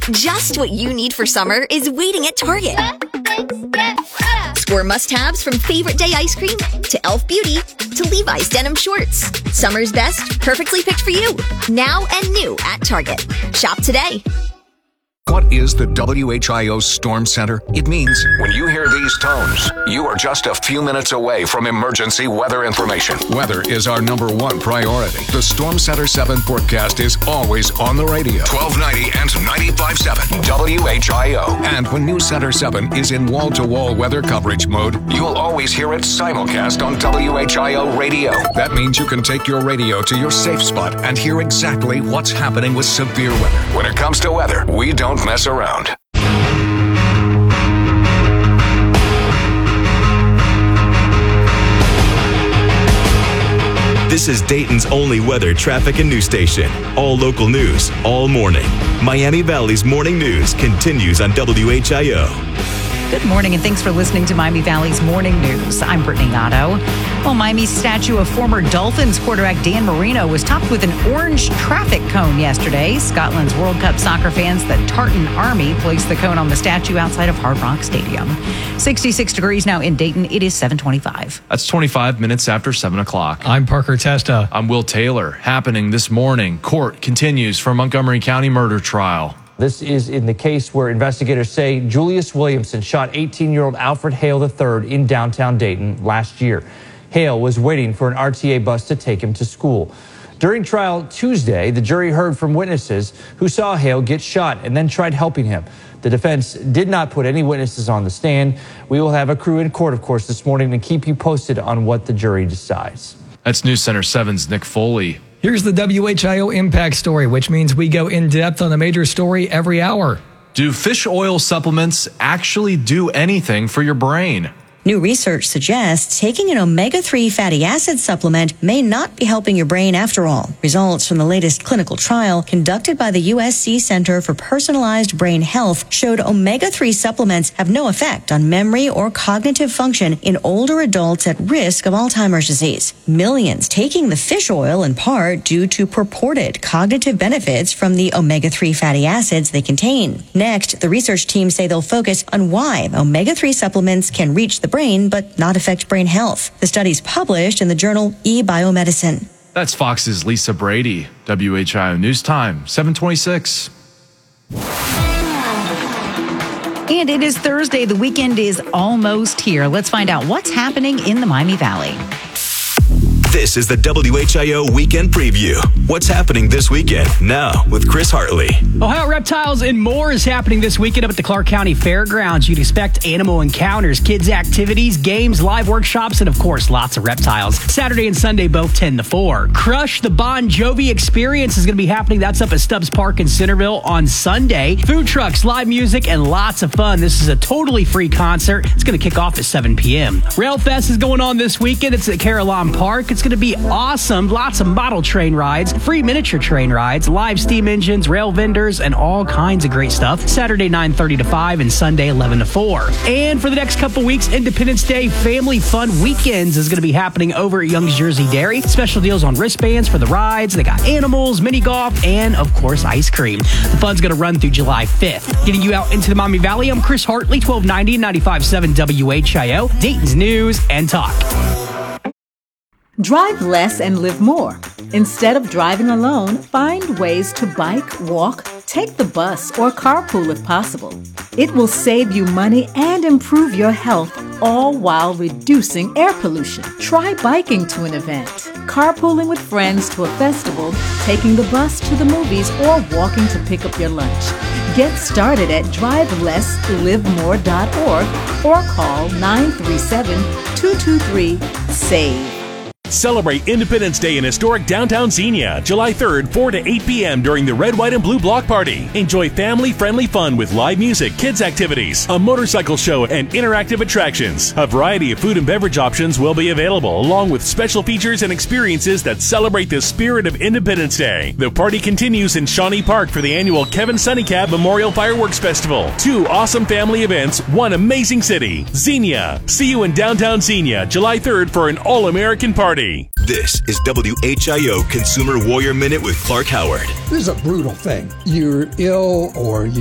Just what you need for summer is waiting at Target. Score must-haves from favorite day ice cream to Elf Beauty to Levi's denim shorts. Summer's best, perfectly picked for you. Now and new at Target. Shop today. What is the WHIO Storm Center? It means when you hear these tones, you are just a few minutes away from emergency weather information. Weather is our number one priority. The Storm Center 7 forecast is always on the radio. 1290 and 95.7 WHIO. And when News Center 7 is in wall-to-wall weather coverage mode, you'll always hear it simulcast on WHIO radio. That means you can take your radio to your safe spot and hear exactly what's happening with severe weather. When it comes to weather, we don't mess around. This is Dayton's only weather, traffic, and news station. All local news, all morning. Miami Valley's Morning News continues on WHIO. Good morning, and thanks for listening to Miami Valley's Morning News. I'm Brittany Gatto. Well, Miami's statue of former Dolphins quarterback Dan Marino was topped with an orange traffic cone yesterday. Scotland's World Cup soccer fans, the Tartan Army, placed the cone on the statue outside of Hard Rock Stadium. 66 degrees now in Dayton. It is 7:25. That's 25 minutes after 7 o'clock. I'm Parker Testa. I'm Will Taylor. Happening this morning, court continues for Montgomery County murder trial. This is in the case where investigators say Julius Williamson shot 18-year-old Alfred Hale III in downtown Dayton last year. Hale was waiting for an RTA bus to take him to school. During trial Tuesday, the jury heard from witnesses who saw Hale get shot and then tried helping him. The defense did not put any witnesses on the stand. We will have a crew in court, of course, this morning and keep you posted on what the jury decides. That's News Center 7's Nick Foley. Here's the WHIO Impact Story, which means we go in depth on a major story every hour. Do fish oil supplements actually do anything for your brain? New research suggests taking an omega-3 fatty acid supplement may not be helping your brain after all. Results from the latest clinical trial conducted by the USC Center for Personalized Brain Health showed omega-3 supplements have no effect on memory or cognitive function in older adults at risk of Alzheimer's disease. Millions taking the fish oil in part due to purported cognitive benefits from the omega-3 fatty acids they contain. Next, the research team say they'll focus on why omega-3 supplements can reach the brain but not affect brain health. The study's published in the journal eBiomedicine. That's Fox's Lisa Brady. WHIO News Time, 7:26. And it is Thursday. The weekend is almost here. Let's find out what's happening in the Miami Valley. This is the WHIO Weekend Preview. What's happening this weekend? Now with Chris Hartley. Ohio Reptiles and More is happening this weekend up at the Clark County Fairgrounds. You'd expect animal encounters, kids' activities, games, live workshops, and of course, lots of reptiles. Saturday and Sunday, both 10 to 4. Crush the Bon Jovi Experience is going to be happening. That's up at Stubbs Park in Centerville on Sunday. Food trucks, live music, and lots of fun. This is a totally free concert. It's going to kick off at 7 p.m. Rail Fest is going on this weekend. It's at Carillon Park. It's going to be awesome. Lots of model train rides, free miniature train rides, live steam engines, rail vendors, and all kinds of great stuff. Saturday 9:30 to 5 and Sunday 11 to 4. And for the next couple weeks, Independence Day Family Fun Weekends is going to be happening over at Young's Jersey Dairy. Special deals on wristbands for the rides. They got animals, mini golf, and of course ice cream. The fun's going to run through July 5th. Getting you out into the Miami Valley, I'm Chris Hartley, 1290 and 95.7 WHIO, Dayton's News and Talk. Drive less and live more. Instead of driving alone, find ways to bike, walk, take the bus, or carpool if possible. It will save you money and improve your health, all while reducing air pollution. Try biking to an event, carpooling with friends to a festival, taking the bus to the movies, or walking to pick up your lunch. Get started at drivelesslivemore.org or call 937-223-SAVE. Celebrate Independence Day in historic downtown Xenia, July 3rd, 4 to 8 p.m. during the Red, White, and Blue Block Party. Enjoy family-friendly fun with live music, kids' activities, a motorcycle show, and interactive attractions. A variety of food and beverage options will be available, along with special features and experiences that celebrate the spirit of Independence Day. The party continues in Shawnee Park for the annual Kevin Sunnycab Memorial Fireworks Festival. 2 awesome family events, 1 amazing city. Xenia. See you in downtown Xenia, July 3rd for an all-American party. This is WHIO Consumer Warrior Minute with Clark Howard. This is a brutal thing. You're ill or you